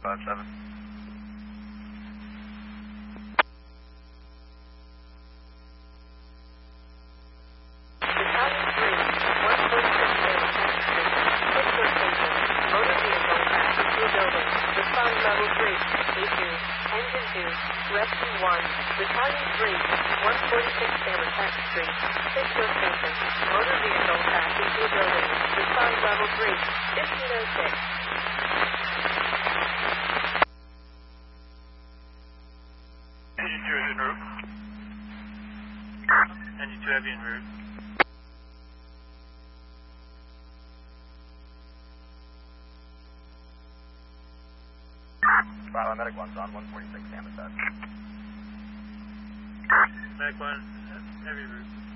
57. Rescue 1, Battalion 3, 146 Halifax Street, 6 location, motor vehicle passing through building, respond level 3, 1506. Engine 2 is en route. Engine 2 heavy en route. Bravo, Medic 1's on 146 Halifax. Medic 1, heavy route.